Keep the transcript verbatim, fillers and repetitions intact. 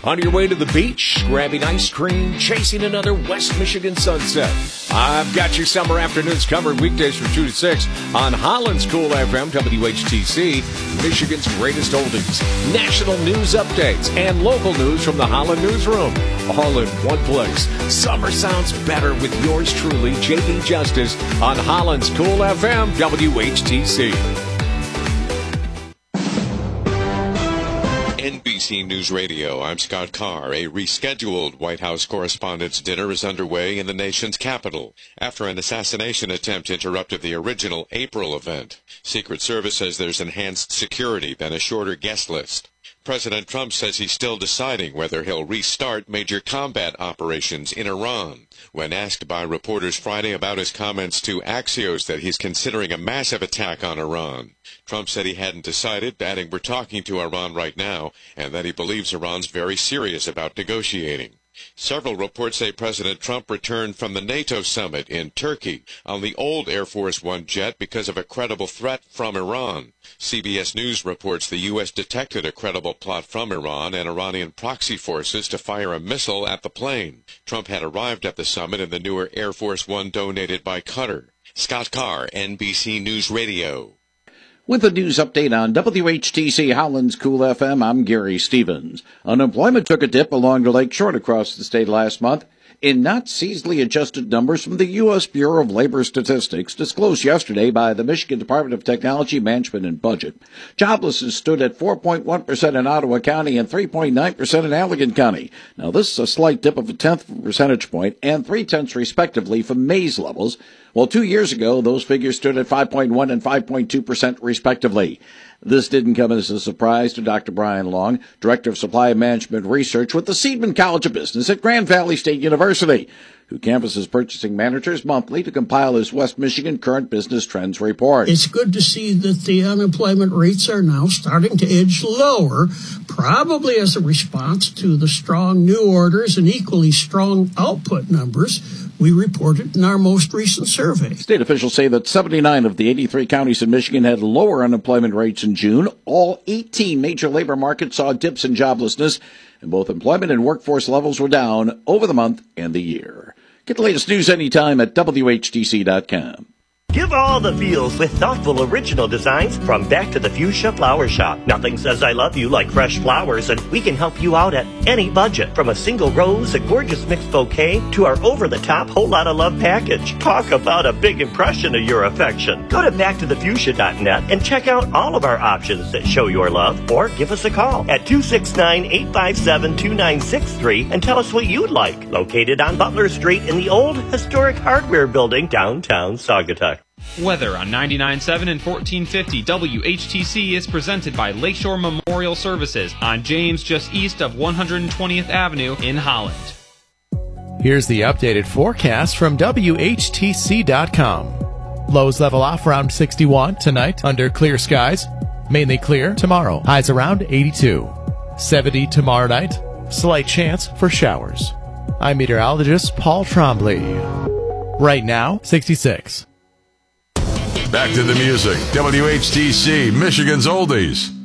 On your way to the beach, grabbing ice cream, chasing another West Michigan sunset. I've got your summer afternoons covered weekdays from two to six on Holland's Cool F M, W H T C, Michigan's greatest oldies, national news updates, and local news from the Holland Newsroom. All in one place. Summer sounds better with yours truly, J D Justice, on Holland's Cool F M, W H T C. N B C News Radio, I'm Scott Carr. A rescheduled White House Correspondents' Dinner is underway in the nation's capital after an assassination attempt interrupted the original April event. Secret Service says there's enhanced security, then a shorter guest list. President Trump says he's still deciding whether he'll restart major combat operations in Iran. When asked by reporters Friday about his comments to Axios that he's considering a massive attack on Iran, Trump said he hadn't decided, adding, "We're talking to Iran right now," and that he believes Iran's very serious about negotiating. Several reports say President Trump returned from the NATO summit in Turkey on the old Air Force One jet because of a credible threat from Iran. C B S News reports the U S detected a credible plot from Iran and Iranian proxy forces to fire a missile at the plane. Trump had arrived at the summit in the newer Air Force One donated by Qatar. Scott Carr, N B C News Radio. With a news update on W H T C Holland's Cool F M, I'm Gary Stevens. Unemployment took a dip along the lakeshore across the state last month in not seasonally adjusted numbers from the U S Bureau of Labor Statistics disclosed yesterday by the Michigan Department of Technology, Management, and Budget. Joblessness stood at four point one percent in Ottawa County and three point nine percent in Allegan County. Now, this is a slight dip of a tenth of a percentage point and three-tenths respectively from May's levels. Well, two years ago, those figures stood at five point one and five point two percent respectively. This didn't come as a surprise to Doctor Brian Long, Director of Supply Management Research with the Seidman College of Business at Grand Valley State University, who canvasses purchasing managers monthly to compile his West Michigan Current Business Trends report. It's good to see that the unemployment rates are now starting to edge lower, probably as a response to the strong new orders and equally strong output numbers we reported in our most recent survey. State officials say that seventy-nine of the eighty-three counties in Michigan had lower unemployment rates in June. All eighteen major labor markets saw dips in joblessness, and both employment and workforce levels were down over the month and the year. Get the latest news anytime at W H T C dot com. Give all the feels with thoughtful original designs from Back to the Fuchsia Flower Shop. Nothing says I love you like fresh flowers, and we can help you out at any budget. From a single rose, a gorgeous mixed bouquet, to our over-the-top whole lot of love package. Talk about a big impression of your affection. Go to back to the fuchsia dot net and check out all of our options that show your love, or give us a call at two six nine, eight five seven, two nine six three and tell us what you'd like. Located on Butler Street in the old historic hardware building downtown Saugatuck. Weather on ninety-nine point seven and fourteen fifty W H T C is presented by Lakeshore Memorial Services on James, just east of one hundred twentieth Avenue in Holland. Here's the updated forecast from W H T C dot com. Lows level off around sixty-one tonight under clear skies. Mainly clear tomorrow. Highs around eighty-two. seventy tomorrow night. Slight chance for showers. I'm meteorologist Paul Trombley. Right now, sixty-six. Back to the music. W H T C, Michigan's Oldies.